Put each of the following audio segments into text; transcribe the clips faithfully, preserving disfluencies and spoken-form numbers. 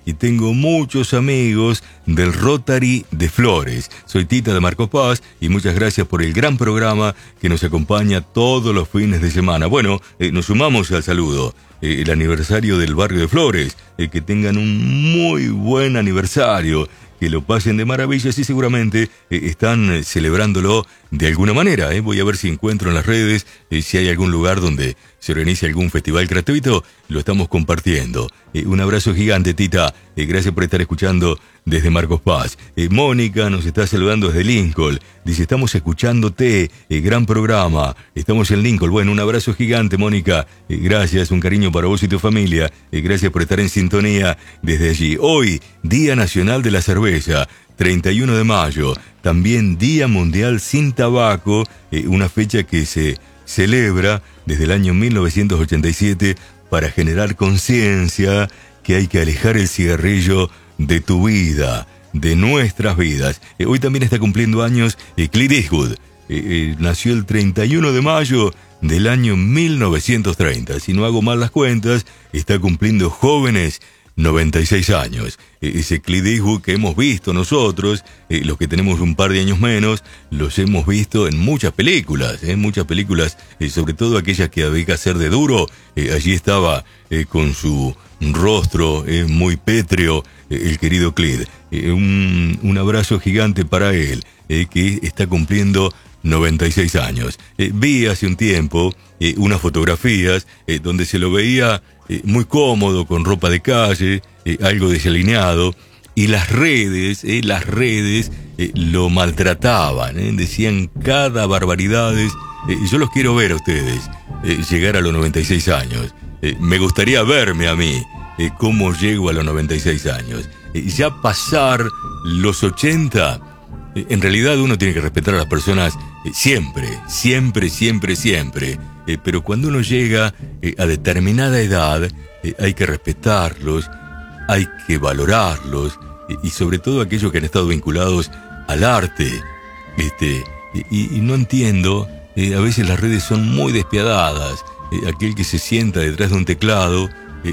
y tengo muchos amigos del Rotary de Flores. Soy Tita de Marcos Paz y muchas gracias por el gran programa que nos acompaña todos los fines de semana. Bueno, eh, nos sumamos al saludo. Eh, el aniversario del barrio de Flores. Eh, que tengan un muy buen aniversario. Que lo pasen de maravilla, y seguramente eh, están eh, celebrándolo de alguna manera. Eh. Voy a ver si encuentro en las redes, eh, si hay algún lugar donde se organice algún festival gratuito, lo estamos compartiendo. Eh, un abrazo gigante, Tita. Eh, gracias por estar escuchando desde Marcos Paz. Eh, Mónica nos está saludando desde Lincoln. Dice, estamos escuchándote, eh, gran programa. Estamos en Lincoln. Bueno, un abrazo gigante, Mónica. Eh, gracias, un cariño para vos y tu familia. Eh, gracias por estar en sintonía desde allí. Hoy, Día Nacional de la Cerveza, treinta y uno de mayo. También Día Mundial Sin Tabaco, eh, una fecha que se celebra desde el año mil novecientos ochenta y siete para generar conciencia que hay que alejar el cigarrillo de tu vida, de nuestras vidas. Eh, hoy también está cumpliendo años eh, Clint Eastwood. Eh, eh, nació el treinta y uno de mayo del año mil novecientos treinta. Si no hago mal las cuentas, está cumpliendo jóvenes noventa y seis años. Eh, ese Clint Eastwood que hemos visto nosotros, eh, los que tenemos un par de años menos, los hemos visto en muchas películas, en eh, muchas películas, eh, sobre todo aquellas que había que hacer de duro. Eh, allí estaba eh, con su rostro eh, muy pétreo, eh, el querido Clint. Eh, un, un abrazo gigante para él, eh, que está cumpliendo noventa y seis años. Eh, vi hace un tiempo eh, unas fotografías eh, donde se lo veía eh, muy cómodo, con ropa de calle, eh, algo desalineado, y las redes, eh, las redes eh, lo maltrataban, eh, decían cada barbaridades. Eh, yo los quiero ver a ustedes eh, llegar a los noventa y seis años. Eh, me gustaría verme a mí, eh, cómo llego a los noventa y seis años. Eh, ya pasar los ochenta, eh, en realidad uno tiene que respetar a las personas eh, siempre, siempre, siempre, siempre. Eh, pero cuando uno llega eh, a determinada edad, eh, hay que respetarlos, hay que valorarlos, eh, y sobre todo aquellos que han estado vinculados al arte. Este, y, y no entiendo, eh, a veces las redes son muy despiadadas. Eh, aquel que se sienta detrás de un teclado, eh,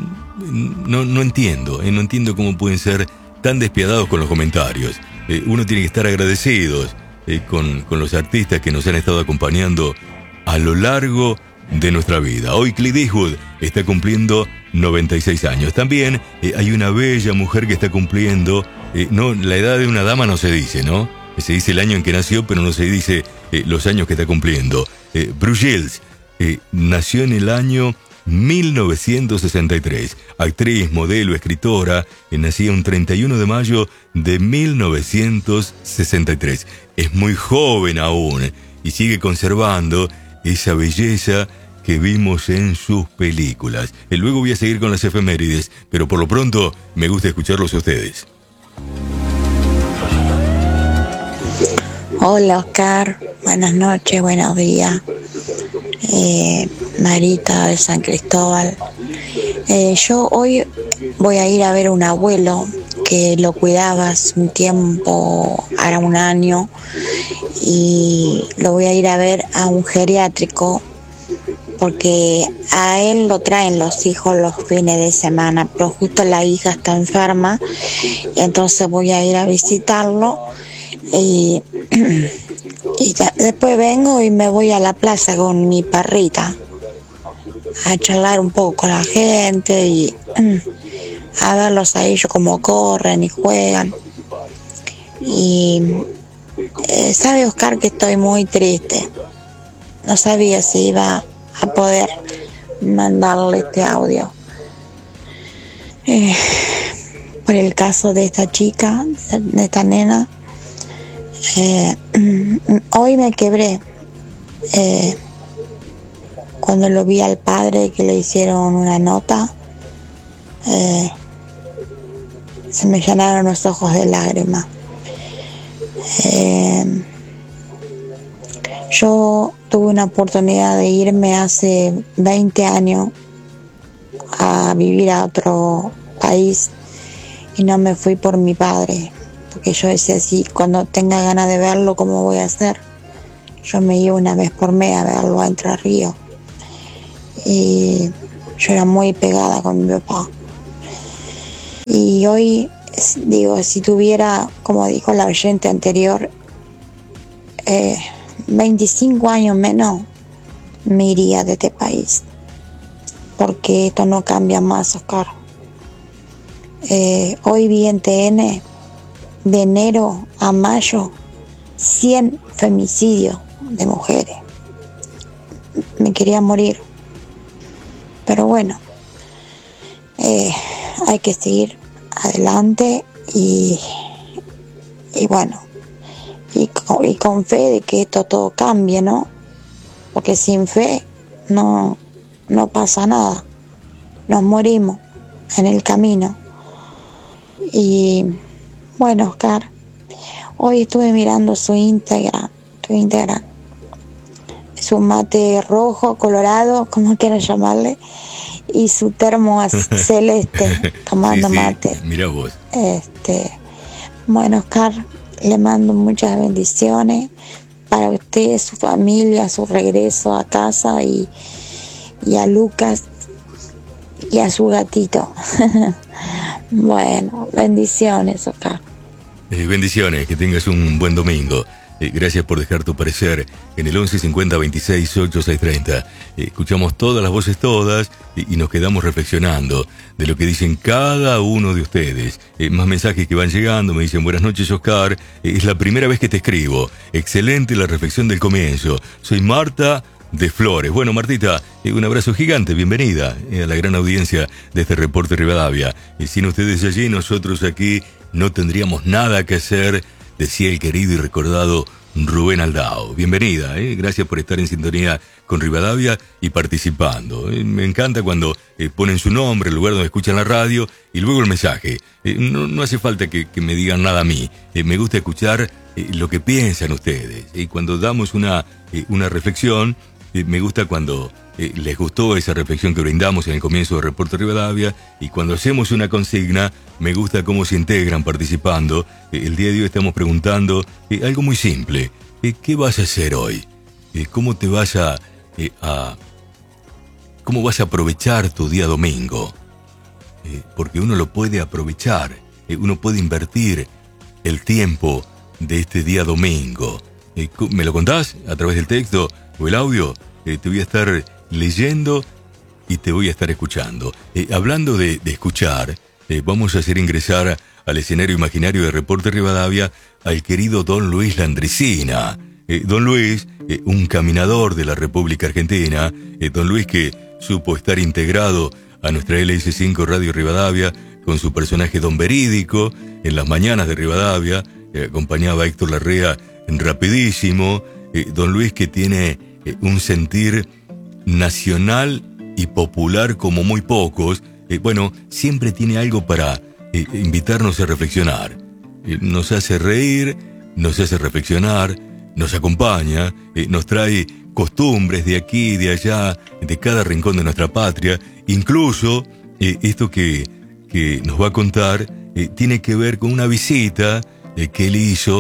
no, no entiendo, eh, no entiendo cómo pueden ser tan despiadados con los comentarios. Eh, uno tiene que estar agradecidos eh, con, con los artistas que nos han estado acompañando a lo largo de nuestra vida. Hoy Clint Eastwood está cumpliendo noventa y seis años. También eh, hay una bella mujer que está cumpliendo, eh, no, la edad de una dama no se dice, ¿no? Se dice el año en que nació, pero no se dice eh, los años que está cumpliendo. Eh, Brooke Shields eh, nació en el año mil novecientos sesenta y tres. Actriz, modelo, escritora, eh, nacía un treinta y uno de mayo de mil novecientos sesenta y tres. Es muy joven aún y sigue conservando esa belleza que vimos en sus películas. Y luego voy a seguir con las efemérides, pero por lo pronto me gusta escucharlos a ustedes. Hola Oscar, buenas noches, buenos días. Eh, Marita de San Cristóbal. Eh, yo hoy voy a ir a ver a un abuelo que lo cuidaba hace un tiempo, hará un año, y lo voy a ir a ver a un geriátrico porque a él lo traen los hijos los fines de semana, pero justo la hija está enferma, y entonces voy a ir a visitarlo y, y ya, después vengo y me voy a la plaza con mi perrita a charlar un poco con la gente y a verlos a ellos cómo corren y juegan. Y eh, sabe Oscar que estoy muy triste. No sabía si iba a poder mandarle este audio. Eh, por el caso de esta chica, de esta nena. Eh, hoy me quebré. Eh, cuando lo vi al padre que le hicieron una nota, eh, se me llenaron los ojos de lágrimas. Eh, yo tuve una oportunidad de irme hace veinte años a vivir a otro país y no me fui por mi padre, porque yo decía, así cuando tenga ganas de verlo, ¿cómo voy a hacer? Yo me iba una vez por mes a verlo a Entre Ríos y yo era muy pegada con mi papá. Y hoy, digo, si tuviera, como dijo la oyente anterior, eh, veinticinco años menos, me iría de este país. Porque esto no cambia más, Oscar. Eh, hoy vi en T N, de enero a mayo, cien femicidios de mujeres. Me quería morir. Pero bueno, eh, hay que seguir adelante y, y bueno, y con, y con fe de que esto todo cambie, ¿no? Porque sin fe no, no pasa nada. Nos morimos en el camino. Y bueno, Oscar, hoy estuve mirando su Instagram, tu Instagram. Su mate rojo, colorado, como quieran llamarle, y su termo celeste, tomando sí, sí, mate. Mira vos. Este, bueno, Oscar, le mando muchas bendiciones para usted, su familia, su regreso a casa y, y a Lucas y a su gatito. Bueno, bendiciones, Oscar. Eh, bendiciones, que tengas un buen domingo. Eh, gracias por dejar tu parecer en el once cincuenta veintiséis ochenta y seis treinta. Eh, escuchamos todas las voces todas y, y nos quedamos reflexionando de lo que dicen cada uno de ustedes. Eh, más mensajes que van llegando, me dicen buenas noches, Oscar. Eh, es la primera vez que te escribo. Excelente la reflexión del comienzo. Soy Marta de Flores. Bueno, Martita, eh, un abrazo gigante, bienvenida eh, a la gran audiencia de este Reporte Rivadavia. Eh, sin ustedes allí, nosotros aquí no tendríamos nada que hacer, decía el querido y recordado Rubén Aldao. Bienvenida, ¿eh? Gracias por estar en sintonía con Rivadavia y participando. Eh, me encanta cuando eh, ponen su nombre, el lugar donde escuchan la radio y luego el mensaje. Eh, no, no hace falta que, que me digan nada a mí. Eh, me gusta escuchar eh, lo que piensan ustedes. Y cuando damos una, eh, una reflexión, eh, me gusta cuando eh, les gustó esa reflexión que brindamos en el comienzo del Reporte Rivadavia, y cuando hacemos una consigna, me gusta cómo se integran participando. Eh, el día de hoy estamos preguntando eh, algo muy simple. Eh, ¿Qué vas a hacer hoy? Eh, ¿Cómo te vas a, eh, a... ¿Cómo vas a aprovechar tu día domingo? Eh, porque uno lo puede aprovechar. Eh, uno puede invertir el tiempo de este día domingo. Eh, ¿Me lo contás a través del texto o el audio? Eh, te voy a estar leyendo y te voy a estar escuchando. Eh, hablando de, de escuchar, eh, vamos a hacer ingresar al escenario imaginario de Reporte Rivadavia al querido Don Luis Landricina. Eh, don Luis, eh, un caminador de la República Argentina, eh, Don Luis que supo estar integrado a nuestra L S cinco Radio Rivadavia con su personaje Don Verídico en las mañanas de Rivadavia, eh, acompañaba a Héctor Larrea en Rapidísimo. Eh, don Luis que tiene eh, un sentir nacional y popular como muy pocos. Eh, bueno, siempre tiene algo para eh, invitarnos a reflexionar. Eh, nos hace reír, nos hace reflexionar, nos acompaña, eh, nos trae costumbres de aquí y de allá, de cada rincón de nuestra patria. Incluso eh, esto que, que nos va a contar eh, tiene que ver con una visita eh, que él hizo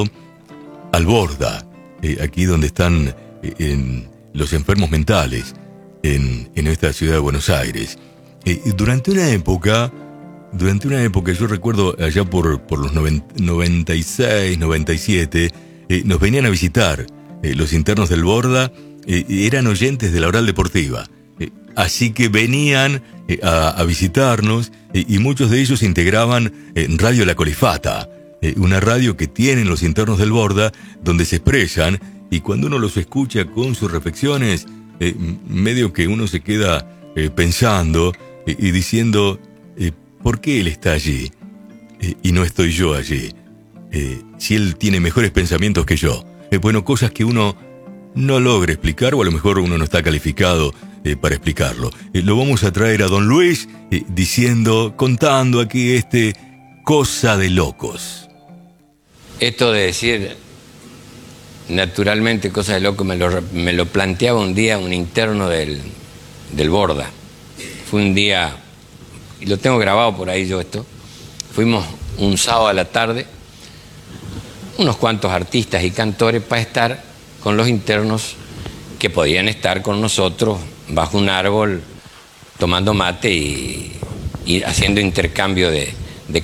al Borda, eh, aquí donde están eh, en los enfermos mentales, en, en esta ciudad de Buenos Aires. Eh, durante una época, durante una época, yo recuerdo allá por, por los noventa y seis, noventa y siete, eh, nos venían a visitar eh, los internos del Borda, eh, eran oyentes de la Oral Deportiva. Eh, así que venían eh, a, a visitarnos eh, y muchos de ellos integraban eh, Radio La Colifata, eh, una radio que tienen los internos del Borda, donde se expresan, y cuando uno los escucha con sus reflexiones, eh, medio que uno se queda eh, pensando eh, y diciendo, eh, ¿por qué él está allí eh, y no estoy yo allí? Eh, si él tiene mejores pensamientos que yo. Eh, bueno, cosas que uno no logra explicar, o a lo mejor uno no está calificado eh, para explicarlo. Eh, lo vamos a traer a don Luis eh, diciendo, contando aquí este cosa de locos. Esto de decir naturalmente cosa de loco me lo, me lo planteaba un día un interno del, del Borda. Fue un día, y lo tengo grabado por ahí yo esto, fuimos un sábado a la tarde, unos cuantos artistas y cantores para estar con los internos que podían estar con nosotros bajo un árbol tomando mate y, y haciendo intercambio de,